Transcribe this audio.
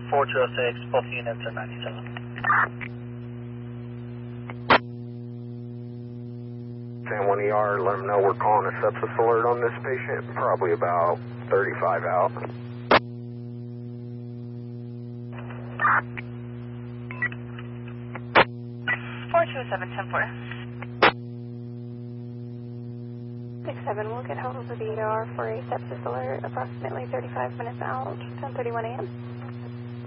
4206, both units are 97. San Juan ER, let them know we're calling a sepsis alert on this patient, probably about 35 out. 427-10-4. 6-7, we'll get hold of the ER for a sepsis alert, approximately 35 minutes out, 10:31 a.m.